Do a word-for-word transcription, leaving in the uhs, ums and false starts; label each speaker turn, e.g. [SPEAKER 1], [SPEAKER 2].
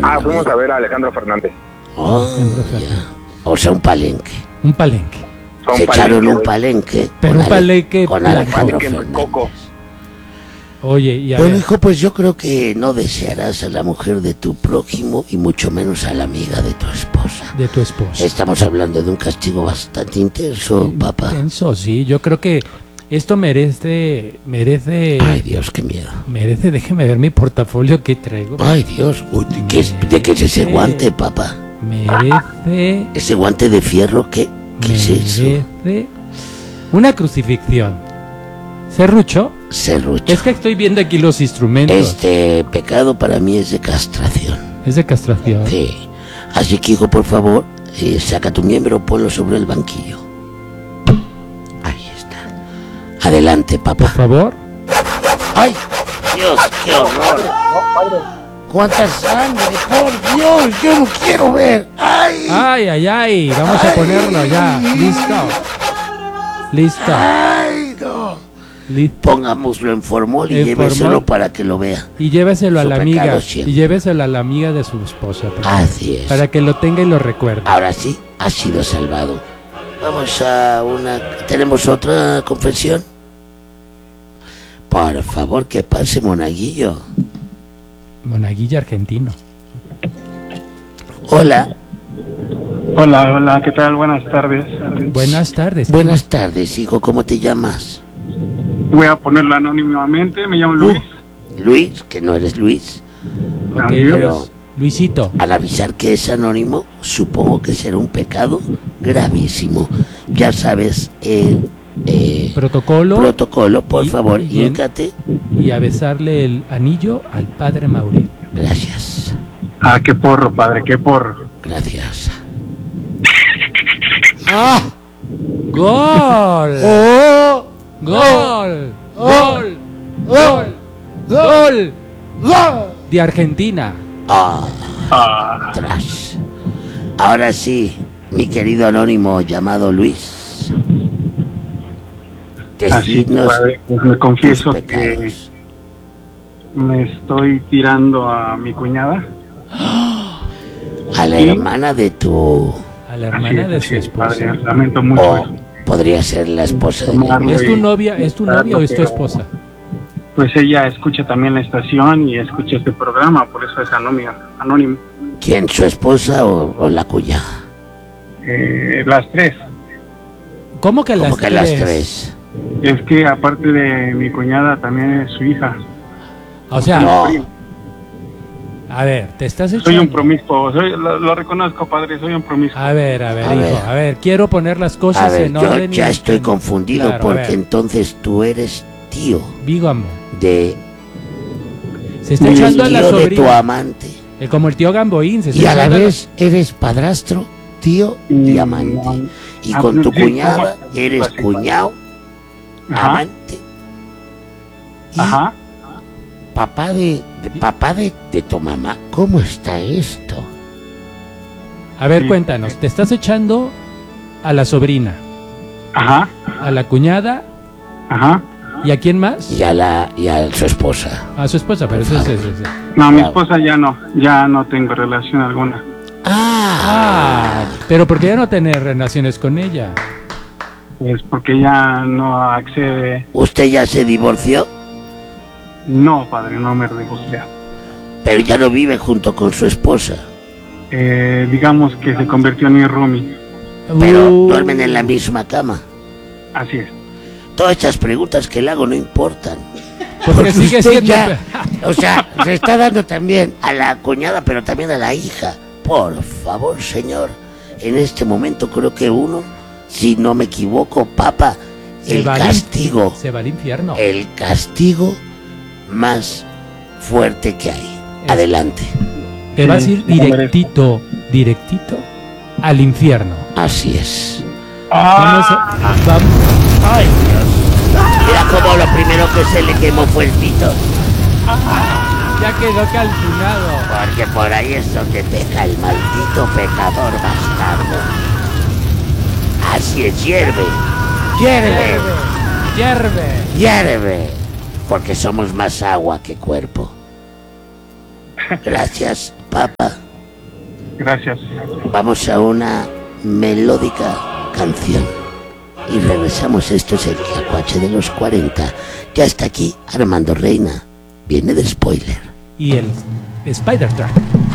[SPEAKER 1] Ah, fuimos a ver a Alejandro Fernández.
[SPEAKER 2] Oh, ya. O sea, un palenque.
[SPEAKER 3] Un palenque.
[SPEAKER 1] Son
[SPEAKER 2] Se echaron
[SPEAKER 1] palenques,
[SPEAKER 2] un
[SPEAKER 1] güey.
[SPEAKER 2] palenque.
[SPEAKER 3] Pero
[SPEAKER 2] con
[SPEAKER 3] un palenque
[SPEAKER 2] Con
[SPEAKER 3] blanco.
[SPEAKER 2] Alejandro
[SPEAKER 1] Palenque en
[SPEAKER 2] Fernández.
[SPEAKER 1] Coco.
[SPEAKER 3] Oye, y a
[SPEAKER 2] Bueno,
[SPEAKER 3] ver,
[SPEAKER 2] hijo, pues yo creo que no desearás a la mujer de tu prójimo y mucho menos a la amiga de tu esposa.
[SPEAKER 3] de tu esposa.
[SPEAKER 2] Estamos hablando de un castigo bastante intenso, papá.
[SPEAKER 3] Intenso, sí. Yo creo que esto merece, merece,
[SPEAKER 2] Ay, Dios, qué miedo.
[SPEAKER 3] merece, déjeme ver mi portafolio que traigo.
[SPEAKER 2] Ay, Dios, uy, ¿de qué es, de qué es ese guante, papá?
[SPEAKER 3] Merece,
[SPEAKER 2] ¿Ese guante de fierro qué? ¿Qué es eso?
[SPEAKER 3] merece una crucifixión. ¿Serrucho?
[SPEAKER 2] Serrucho.
[SPEAKER 3] Es que estoy viendo aquí los instrumentos.
[SPEAKER 2] Este pecado para mí es de castración.
[SPEAKER 3] Es de castración.
[SPEAKER 2] Sí. Así que, hijo, por favor, eh, saca tu miembro, ponlo sobre el banquillo. Ahí está. Adelante,
[SPEAKER 3] Por
[SPEAKER 2] papá.
[SPEAKER 3] favor.
[SPEAKER 2] ¡Ay! Dios, qué horror. ¡Cuánta sangre! ¡Por Dios! ¡Yo no quiero ver! ¡Ay!
[SPEAKER 3] Ay, ay, ay. Vamos a ponerlo ya. Listo. Listo.
[SPEAKER 2] ¡Ay, no!
[SPEAKER 3] Listo.
[SPEAKER 2] Póngamoslo en formol y
[SPEAKER 3] En
[SPEAKER 2] lléveselo
[SPEAKER 3] formol.
[SPEAKER 2] para que lo vea.
[SPEAKER 3] Y lléveselo a
[SPEAKER 2] Su
[SPEAKER 3] la
[SPEAKER 2] pecado
[SPEAKER 3] amiga.
[SPEAKER 2] siempre.
[SPEAKER 3] Y lléveselo a la amiga de su esposa. por favor,
[SPEAKER 2] Así es.
[SPEAKER 3] Para que lo tenga y lo recuerde.
[SPEAKER 2] Ahora sí, ha sido salvado. Vamos a una... ¿Tenemos otra confesión? Por favor, que pase, monaguillo.
[SPEAKER 3] Monaguillo argentino.
[SPEAKER 2] Hola.
[SPEAKER 4] Hola, hola, ¿qué tal? Buenas tardes.
[SPEAKER 3] Buenas tardes.
[SPEAKER 2] Buenas tardes, hijo. ¿Cómo te llamas?
[SPEAKER 4] Voy a ponerlo anónimamente, me llamo Luis.
[SPEAKER 2] Luis, que no eres Luis.
[SPEAKER 3] Ok,
[SPEAKER 4] Adiós.
[SPEAKER 2] Pero
[SPEAKER 3] Luisito.
[SPEAKER 2] al avisar que es anónimo, supongo que será un pecado gravísimo. Ya sabes, el eh,
[SPEAKER 3] Protocolo.
[SPEAKER 2] protocolo, por
[SPEAKER 3] Y-
[SPEAKER 2] favor,
[SPEAKER 3] y en-
[SPEAKER 2] híncate.
[SPEAKER 3] Y a besarle el anillo al padre Mauricio.
[SPEAKER 2] Gracias,
[SPEAKER 4] Ah, qué porro, padre, qué porro.
[SPEAKER 2] gracias.
[SPEAKER 3] ¡Ah! ¡Gol!
[SPEAKER 2] ¡Oh!
[SPEAKER 3] ¡Gol! ¡Gol! ¡Gol! ¡Gol! De Argentina.
[SPEAKER 2] Ah,
[SPEAKER 4] Ah,
[SPEAKER 2] tras. Ahora sí, mi querido anónimo llamado Luis.
[SPEAKER 4] así,
[SPEAKER 2] Decidnos
[SPEAKER 4] padre, pues me
[SPEAKER 2] tus
[SPEAKER 4] confieso que
[SPEAKER 2] pecados.
[SPEAKER 4] me estoy tirando a mi cuñada.
[SPEAKER 2] A la
[SPEAKER 4] ¿Sí?
[SPEAKER 2] hermana de tu...
[SPEAKER 3] A la
[SPEAKER 4] Así
[SPEAKER 3] hermana
[SPEAKER 4] es,
[SPEAKER 3] de
[SPEAKER 4] así
[SPEAKER 3] su
[SPEAKER 4] es, padre,
[SPEAKER 3] esposa.
[SPEAKER 4] lamento mucho
[SPEAKER 2] O
[SPEAKER 4] eso.
[SPEAKER 2] podría ser la esposa de mi
[SPEAKER 4] Tomarlo.
[SPEAKER 2] amigo.
[SPEAKER 3] ¿Es tu novia? ¿Es tu novia o es tu esposa?
[SPEAKER 4] Pues ella escucha también la estación y escucha este programa, por eso es anónimo. anónimo.
[SPEAKER 2] ¿Quién, su esposa o, o la cuñada?
[SPEAKER 4] Eh, las tres.
[SPEAKER 3] ¿Cómo que las
[SPEAKER 2] Como que
[SPEAKER 3] tres?
[SPEAKER 2] las tres.
[SPEAKER 4] Es que aparte de mi cuñada también es su hija.
[SPEAKER 3] O sea,
[SPEAKER 2] No,
[SPEAKER 3] a ver, te estás echando...
[SPEAKER 4] Soy un promiscuo, soy, lo, lo reconozco, padre, soy un promiscuo.
[SPEAKER 3] A ver, a ver,
[SPEAKER 2] A
[SPEAKER 3] hijo,
[SPEAKER 2] ver.
[SPEAKER 3] a ver, quiero poner las
[SPEAKER 2] a
[SPEAKER 3] cosas
[SPEAKER 2] ver,
[SPEAKER 3] en
[SPEAKER 2] yo
[SPEAKER 3] orden. y-
[SPEAKER 2] ya estoy confundido
[SPEAKER 3] Claro, a
[SPEAKER 2] porque
[SPEAKER 3] ver.
[SPEAKER 2] entonces tú eres tío
[SPEAKER 3] Bígamo.
[SPEAKER 2] de,
[SPEAKER 3] Se está
[SPEAKER 2] eres
[SPEAKER 3] echando a la
[SPEAKER 2] tío de tu
[SPEAKER 3] sobrina.
[SPEAKER 2] amante.
[SPEAKER 3] Eh, como el tío Gamboín. Se está
[SPEAKER 2] Y a la
[SPEAKER 3] echando
[SPEAKER 2] vez eres padrastro, tío y
[SPEAKER 4] Mm,
[SPEAKER 2] amante.
[SPEAKER 4] no.
[SPEAKER 2] Y
[SPEAKER 4] Ah,
[SPEAKER 2] con tu
[SPEAKER 4] sí,
[SPEAKER 2] cuñada
[SPEAKER 4] ¿cómo?
[SPEAKER 2] eres
[SPEAKER 4] Así,
[SPEAKER 2] cuñado,
[SPEAKER 4] Ajá,
[SPEAKER 2] amante y
[SPEAKER 4] ajá.
[SPEAKER 2] papá de, de papá de, de tu mamá. ¿Cómo está esto?
[SPEAKER 3] A ver,
[SPEAKER 4] Sí.
[SPEAKER 3] cuéntanos. Te estás echando a la sobrina,
[SPEAKER 4] Ajá,
[SPEAKER 3] a la cuñada
[SPEAKER 4] ajá.
[SPEAKER 3] y a quién más?
[SPEAKER 2] Y a la y a su esposa.
[SPEAKER 3] A su esposa, pero eso es... es- es-
[SPEAKER 4] No, mi
[SPEAKER 2] Claro.
[SPEAKER 4] esposa ya no, ya no tengo relación alguna.
[SPEAKER 2] Ah,
[SPEAKER 3] Ah, pero ¿por qué ya no tener relaciones con ella?
[SPEAKER 4] Pues porque ya no accede.
[SPEAKER 2] ¿usted ya se divorció?
[SPEAKER 4] No, padre, no me divorcié.
[SPEAKER 2] Pero ya no vive junto con su esposa.
[SPEAKER 4] Eh, digamos que se convirtió en mi roomie.
[SPEAKER 2] Pero
[SPEAKER 3] Uh,
[SPEAKER 2] duermen en la misma cama.
[SPEAKER 4] Así es.
[SPEAKER 2] Todas estas preguntas que le hago no importan.
[SPEAKER 3] Porque sigue
[SPEAKER 2] usted
[SPEAKER 3] siendo...
[SPEAKER 2] ya, o sea, se está dando también a la cuñada, pero también a la hija. Por favor, señor, en este momento creo que uno, si no me equivoco, papá,
[SPEAKER 3] Se
[SPEAKER 2] el
[SPEAKER 3] va al-
[SPEAKER 2] castigo,
[SPEAKER 3] Se va al infierno.
[SPEAKER 2] el castigo más fuerte que hay.
[SPEAKER 3] Es-
[SPEAKER 2] Adelante.
[SPEAKER 3] Te vas a ir
[SPEAKER 4] Sí, no merezco.
[SPEAKER 3] directito, directito al infierno.
[SPEAKER 2] Así es.
[SPEAKER 3] Vamos a... Vamos...
[SPEAKER 2] Ay, Dios. Mira cómo lo primero que se le quemó fue el pito.
[SPEAKER 3] Ya quedó calcinado.
[SPEAKER 2] Porque por ahí es donde peca el maldito pecador bastardo. Así es, hierve. Hierve.
[SPEAKER 3] Hierve.
[SPEAKER 2] Hierve. Porque somos más agua que cuerpo. Gracias Papá.
[SPEAKER 4] Gracias.
[SPEAKER 2] Vamos a una melódica canción. Y regresamos. Esto es el Tlacuache de los cuarenta. Ya está aquí Armando Reina. Viene de spoiler.
[SPEAKER 3] Y el Spider Track.